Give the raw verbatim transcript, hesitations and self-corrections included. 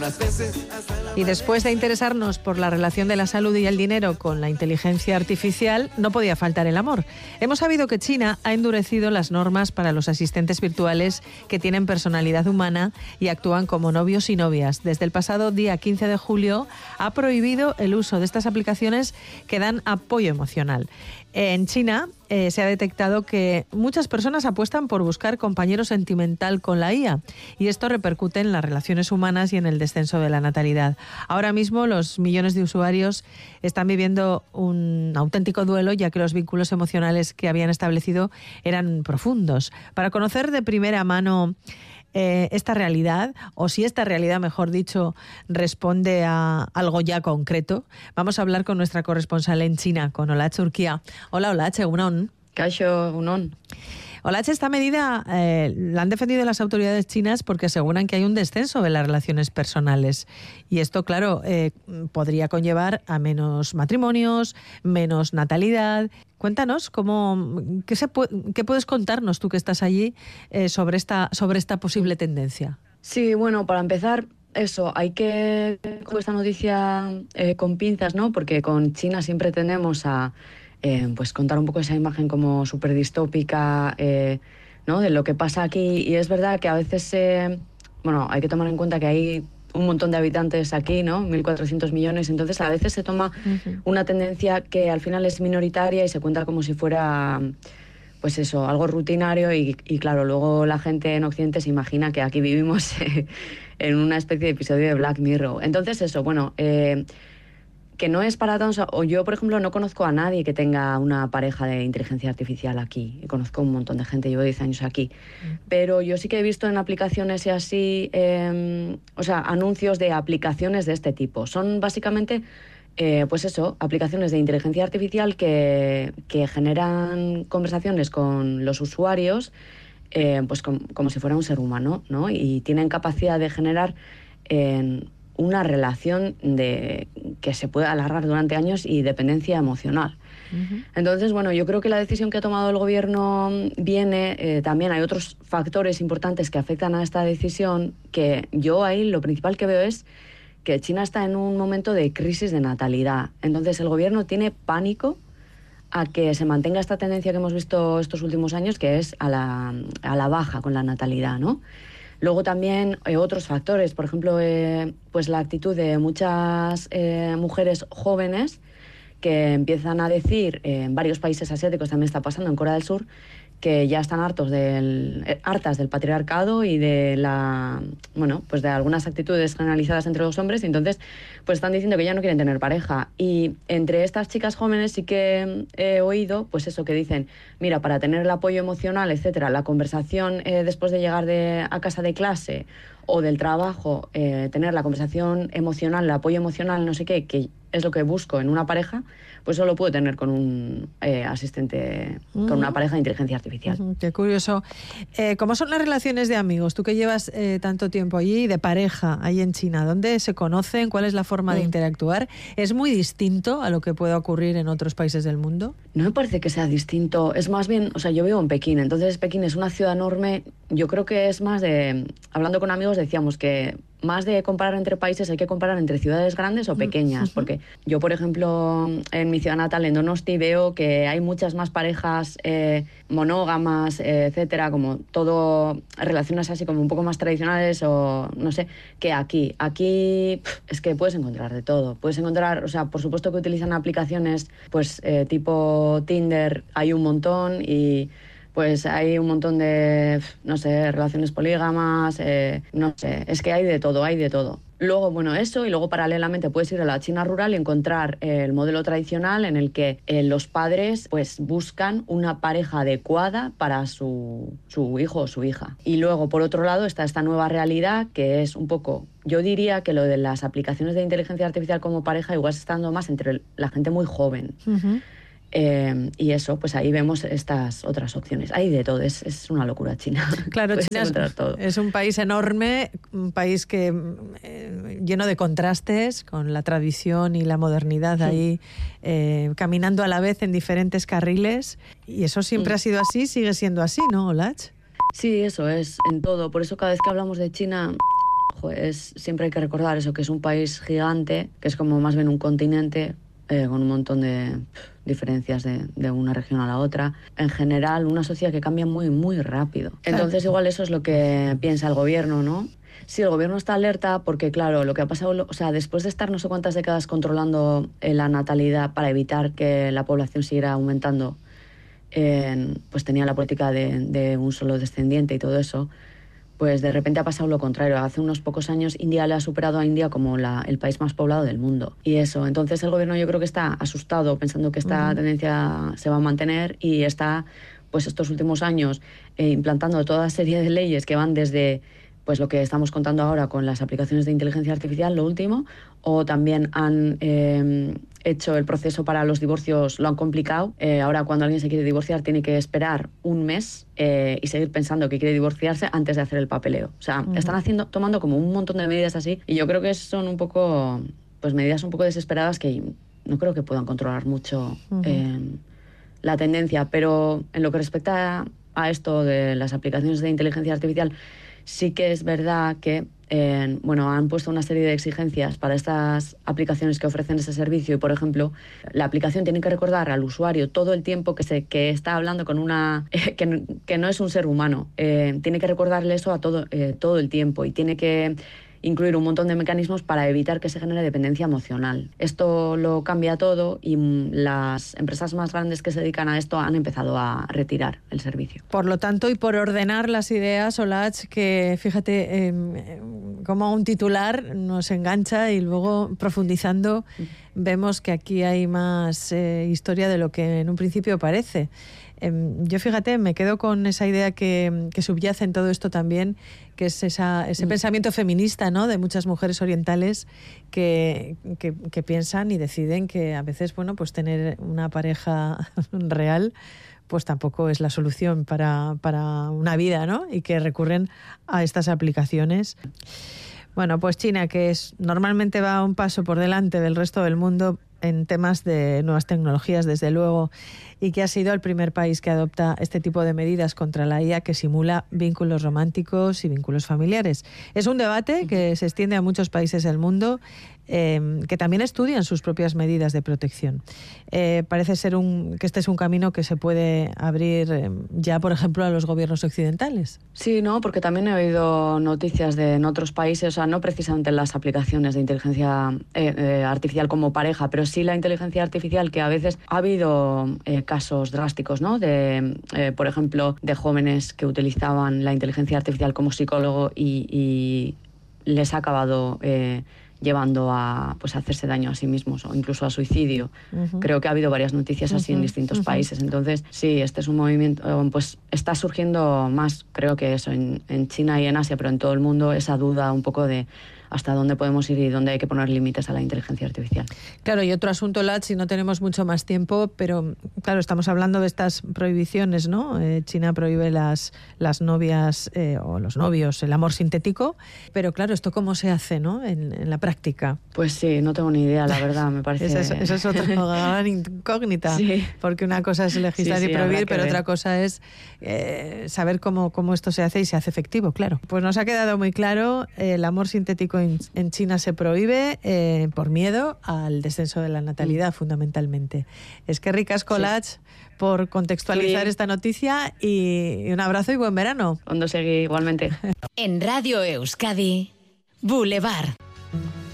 algunas veces hasta la... Y después de interesarnos por la relación de la salud y el dinero con la inteligencia artificial, no podía faltar el amor. Hemos sabido que China ha endurecido las normas para los asistentes virtuales que tienen personalidad humana y actúan como novios y novias. Desde el pasado día quince de julio ha prohibido el uso de estas aplicaciones que dan apoyo emocional. En China eh, se ha detectado que muchas personas apuestan por buscar compañero sentimental con la I A y esto repercute en las relaciones humanas y en el descenso de la natalidad. Ahora mismo los millones de usuarios están viviendo un auténtico duelo, ya que los vínculos emocionales que habían establecido eran profundos. Para conocer de primera mano Eh, esta realidad, o si esta realidad, mejor dicho, responde a algo ya concreto, vamos a hablar con nuestra corresponsal en China, con Olache Urquía. Hola, Olache, Egunon. Kaixo, Egunon. Olache, esta medida eh, la han defendido las autoridades chinas porque aseguran que hay un descenso de las relaciones personales. Y esto, claro, eh, podría conllevar a menos matrimonios, menos natalidad. Cuéntanos, cómo, ¿qué, se pu- qué puedes contarnos tú que estás allí eh, sobre, esta, sobre esta posible tendencia? Sí, bueno, para empezar, eso, hay que coger esta noticia eh, con pinzas, ¿no? Porque con China siempre tendemos a eh, pues contar un poco esa imagen como súper distópica, eh, ¿no? De lo que pasa aquí. Y es verdad que a veces, eh, bueno, hay que tomar en cuenta que hay un montón de habitantes aquí, ¿no? mil cuatrocientos millones. Entonces, a veces se toma uh-huh. una tendencia que al final es minoritaria y se cuenta como si fuera, pues eso, algo rutinario. Y, y claro, luego la gente en Occidente se imagina que aquí vivimos en una especie de episodio de Black Mirror. Entonces, eso, bueno, eh, que no es para tanto. O yo, por ejemplo, no conozco a nadie que tenga una pareja de inteligencia artificial aquí. Y conozco un montón de gente, llevo diez años aquí. Mm. Pero yo sí que he visto en aplicaciones y así, eh, o sea, anuncios de aplicaciones de este tipo. Son básicamente, eh, pues eso, aplicaciones de inteligencia artificial que, que generan conversaciones con los usuarios, eh, pues com, como si fuera un ser humano, ¿no? Y tienen capacidad de generar Eh, una relación de, que se puede alargar durante años y dependencia emocional. Uh-huh. Entonces, bueno, yo creo que la decisión que ha tomado el gobierno viene, eh, también hay otros factores importantes que afectan a esta decisión, que yo ahí lo principal que veo es que China está en un momento de crisis de natalidad. Entonces, el gobierno tiene pánico a que se mantenga esta tendencia que hemos visto estos últimos años, que es a la, a la baja con la natalidad, ¿no? Luego también eh, otros factores, por ejemplo, eh, pues la actitud de muchas eh, mujeres jóvenes que empiezan a decir, eh, en varios países asiáticos también está pasando, en Corea del Sur, que ya están hartos del, eh, hartas del patriarcado y de la, bueno, pues de algunas actitudes generalizadas entre los hombres, y entonces pues están diciendo que ya no quieren tener pareja. Y entre estas chicas jóvenes sí que he oído, pues eso, que dicen, mira, para tener el apoyo emocional, etcétera, la conversación eh, después de llegar de, a casa de clase o del trabajo, eh, tener la conversación emocional, el apoyo emocional, no sé qué, que es lo que busco en una pareja, pues solo puedo tener con un eh, asistente, uh-huh. con una pareja de inteligencia artificial. Uh-huh. Qué curioso. Eh, ¿Cómo son las relaciones de amigos? Tú que llevas eh, tanto tiempo allí, de pareja, ahí en China, ¿dónde se conocen? ¿Cuál es la forma uh-huh. de interactuar? ¿Es muy distinto a lo que puede ocurrir en otros países del mundo? No me parece que sea distinto. Es más bien, o sea, yo vivo en Pekín, entonces Pekín es una ciudad enorme. Yo creo que es más de, hablando con amigos decíamos que más de comparar entre países hay que comparar entre ciudades grandes o pequeñas, uh-huh. porque yo, por ejemplo, en mi ciudad natal, en Donosti, veo que hay muchas más parejas eh, monógamas, eh, etcétera, como todo, relaciones así como un poco más tradicionales o no sé, que aquí. Aquí pff, es que puedes encontrar de todo. Puedes encontrar, o sea, por supuesto que utilizan aplicaciones pues eh, tipo Tinder, hay un montón, y pues hay un montón de, no sé, relaciones polígamas, eh, no sé, es que hay de todo, hay de todo. Luego, bueno, eso, y luego paralelamente puedes ir a la China rural y encontrar eh, el modelo tradicional en el que eh, los padres pues buscan una pareja adecuada para su, su hijo o su hija. Y luego, por otro lado, está esta nueva realidad que es un poco, yo diría que lo de las aplicaciones de inteligencia artificial como pareja igual se está dando más entre la gente muy joven. Uh-huh. Eh, y eso, pues ahí vemos estas otras opciones. Hay de todo, es, es una locura China. Claro, China es, todo. es un país enorme, un país que eh, lleno de contrastes, con la tradición y la modernidad sí. ahí eh, caminando a la vez en diferentes carriles. Y eso siempre sí. ha sido así, sigue siendo así, ¿no, Olach? Sí, eso es, en todo. Por eso cada vez que hablamos de China, joder, es, siempre hay que recordar eso, que es un país gigante, que es como más bien un continente, eh, con un montón de pff, diferencias de, de una región a la otra. En general, una sociedad que cambia muy, muy rápido. Entonces, igual eso es lo que piensa el gobierno, ¿no? Sí, el gobierno está alerta porque, claro, lo que ha pasado, o sea, después de estar no sé cuántas décadas controlando eh, la natalidad para evitar que la población siguiera aumentando, eh, pues tenía la política de, de un solo descendiente y todo eso, pues de repente ha pasado lo contrario. Hace unos pocos años India le ha superado a India como la, el país más poblado del mundo. Y eso, entonces el gobierno yo creo que está asustado pensando que esta uh-huh. tendencia se va a mantener y está, pues estos últimos años, eh, implantando toda serie de leyes que van desde pues lo que estamos contando ahora con las aplicaciones de inteligencia artificial, lo último, o también han eh, hecho el proceso para los divorcios, lo han complicado. Eh, ahora cuando alguien se quiere divorciar tiene que esperar un mes eh, y seguir pensando que quiere divorciarse antes de hacer el papeleo. O sea, uh-huh. están haciendo, tomando como un montón de medidas así y yo creo que son un poco, pues medidas un poco desesperadas que no creo que puedan controlar mucho uh-huh. eh, la tendencia. Pero en lo que respecta a esto de las aplicaciones de inteligencia artificial, sí que es verdad que eh, bueno, han puesto una serie de exigencias para estas aplicaciones que ofrecen ese servicio y, por ejemplo, la aplicación tiene que recordar al usuario todo el tiempo que, se, que está hablando con una... Eh, que, que no es un ser humano. Eh, tiene que recordarle eso a todo, eh, todo el tiempo y tiene que incluir un montón de mecanismos para evitar que se genere dependencia emocional. Esto lo cambia todo y las empresas más grandes que se dedican a esto han empezado a retirar el servicio. Por lo tanto, y por ordenar las ideas, Olach, que fíjate eh, cómo un titular nos engancha y luego profundizando vemos que aquí hay más eh, historia de lo que en un principio parece. Yo, fíjate, me quedo con esa idea que, que subyace en todo esto también, que es esa, ese mm. pensamiento feminista, ¿no?, de muchas mujeres orientales que, que, que piensan y deciden que a veces, bueno, pues tener una pareja real pues tampoco es la solución para, para una vida, ¿no?, y que recurren a estas aplicaciones. Bueno, pues China, que es, normalmente va un paso por delante del resto del mundo en temas de nuevas tecnologías, desde luego, y que ha sido el primer país que adopta este tipo de medidas contra la I A que simula vínculos románticos y vínculos familiares. Es un debate que se extiende a muchos países del mundo eh, que también estudian sus propias medidas de protección. Eh, parece ser un, que este es un camino que se puede abrir eh, ya, por ejemplo, a los gobiernos occidentales. Sí, no, porque también he oído noticias de en otros países, o sea, no precisamente las aplicaciones de inteligencia eh, eh, artificial como pareja, pero sí la inteligencia artificial, que a veces ha habido eh, casos drásticos, ¿no?, de, eh, por ejemplo, de jóvenes que utilizaban la inteligencia artificial como psicólogo y, y les ha acabado eh, llevando a, pues, a hacerse daño a sí mismos o incluso a suicidio. Uh-huh. Creo que ha habido varias noticias así uh-huh. en distintos uh-huh. países. Entonces, sí, este es un movimiento, pues está surgiendo más, creo que eso, en, en China y en Asia, pero en todo el mundo, esa duda un poco de hasta dónde podemos ir y dónde hay que poner límites a la inteligencia artificial. Claro, y otro asunto, Lach, si no tenemos mucho más tiempo, pero claro, estamos hablando de estas prohibiciones, ¿no? Eh, China prohíbe las, las novias eh, o los novios, el amor sintético, pero claro, ¿esto cómo se hace, ¿no?, en, en la práctica? Pues sí, no tengo ni idea, la verdad, me parece... Eso es, eso es otra gran incógnita, sí. Porque una cosa es legislar sí, sí, y prohibir, pero ver. otra cosa es eh, saber cómo, cómo esto se hace y se hace efectivo, claro. Pues nos ha quedado muy claro, eh, el amor sintético en China se prohíbe eh, por miedo al descenso de la natalidad, mm. fundamentalmente. Es que ricasco, Olach, sí. por contextualizar sí. esta noticia y un abrazo y buen verano. Ondo segui, igualmente. En Radio Euskadi, Boulevard.